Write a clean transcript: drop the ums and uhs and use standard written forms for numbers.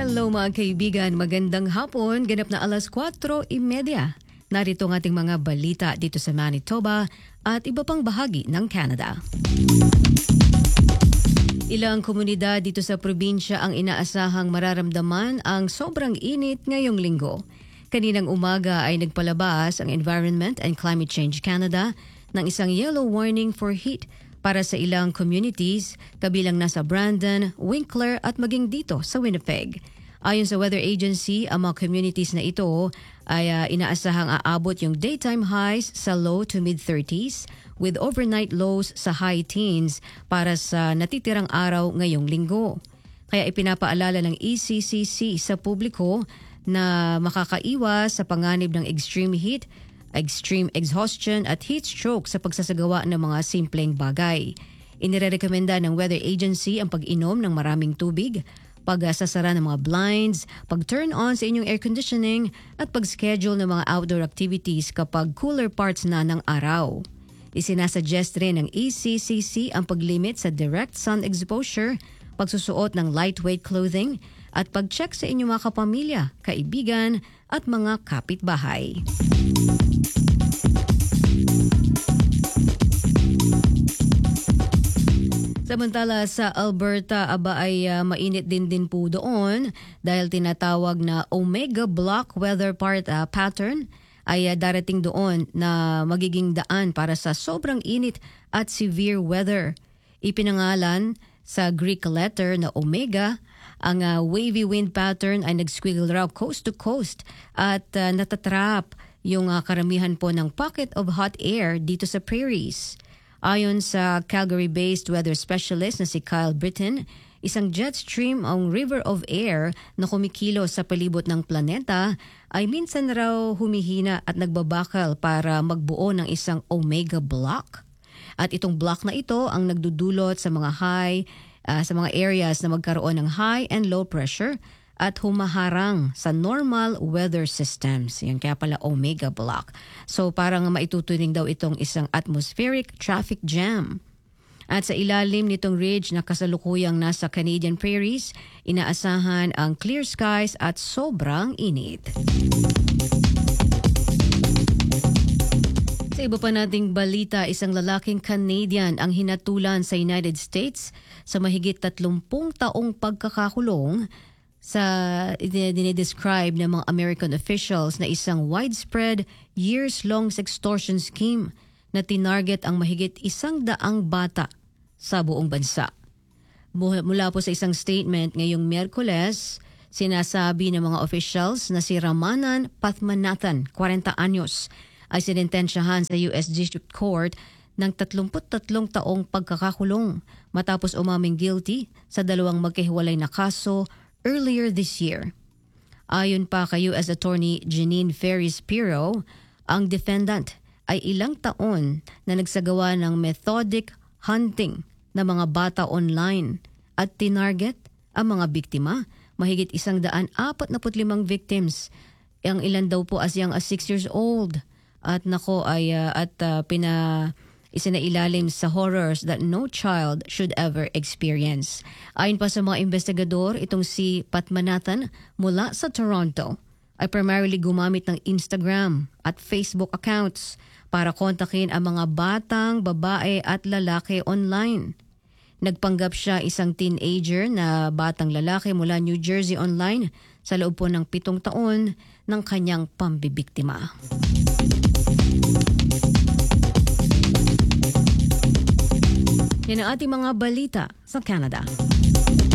Hello mga kaibigan, magandang hapon, ganap na 4:30. Narito ang ating mga balita dito sa Manitoba at iba pang bahagi ng Canada. Ilang komunidad dito sa probinsya ang inaasahang mararamdaman ang sobrang init ngayong linggo. Kaninang umaga ay nagpalabas ang Environment and Climate Change Canada ng isang yellow warning for heat para sa ilang communities, kabilang nasa Brandon, Winkler at maging dito sa Winnipeg. Ayon sa Weather Agency, ang mga communities na ito ay inaasahang aabot yung daytime highs sa low to mid-30s with overnight lows sa high teens para sa natitirang araw ngayong linggo. Kaya ipinapaalala ng ECCC sa publiko na makakaiwas sa panganib ng extreme heat, extreme exhaustion at heat stroke sa pagsasagawa ng mga simpleng bagay. Inirekomenda ng Weather Agency ang pag-inom ng maraming tubig, pagsasara ng mga blinds, pag-turn on sa inyong air conditioning at pag-schedule ng mga outdoor activities kapag cooler parts na ng araw. Isinasuggest rin ng ECCC ang pag-limit sa direct sun exposure, pagsusuot ng lightweight clothing at pag-check sa inyong mga kapamilya, kaibigan at mga kapitbahay. Samantala sa Alberta, ay mainit din po doon dahil tinatawag na Omega Block weather pattern ay darating doon na magiging daan para sa sobrang init at severe weather. Ipinangalan sa Greek letter na Omega, ang wavy wind pattern ay nag-squiggle raw coast to coast at natatrap yung karamihan po ng pocket of hot air dito sa prairies. Ayon sa Calgary-based weather specialist na si Kyle Britton, isang jet stream ang river of air na kumikilos sa palibot ng planeta ay minsan raw humihina at nagbabakal para magbuo ng isang Omega Block. At itong block na ito ang nagdudulot sa mga sa mga areas na magkaroon ng high and low pressure at humaharang sa normal weather systems. Yan kaya pala Omega Block. So parang maituturing daw itong isang atmospheric traffic jam. At sa ilalim nitong ridge na kasalukuyang nasa Canadian prairies, inaasahan ang clear skies at sobrang init. Sa iba pa nating balita, isang lalaking Canadian ang hinatulan sa United States sa mahigit 30 taong pagkakakulong sa dinidescribe ng mga American officials na isang widespread, years-long extortion scheme na tinarget ang mahigit 100 bata sa buong bansa. Mula po sa isang statement ngayong Miyerkules, sinasabi ng mga officials na si Ramanan Pathmanathan, 40 anyos, ay sinintensyahan sa US District Court ng 33 taong pagkakakulong matapos umaming guilty sa 2 magkahiwalay na kaso earlier this year. Ayon pa kay U.S. Attorney Janine Ferris-Pirro, ang defendant ay ilang taon na nagsagawa ng methodic hunting ng mga bata online at tinarget ang mga biktima, mahigit 145 victims. Ang ilan daw po as young as 6 years old. At isinailalim sa horrors that no child should ever experience. Ayon pa sa mga investigador, itong si Pathmanathan mula sa Toronto ay primarily gumamit ng Instagram at Facebook accounts para kontakin ang mga batang babae at lalaki online. Nagpanggap siya isang teenager na batang lalaki mula New Jersey online sa loob po ng 7 taon ng kanyang pambibiktima. Yan ang ating mga balita sa Canada.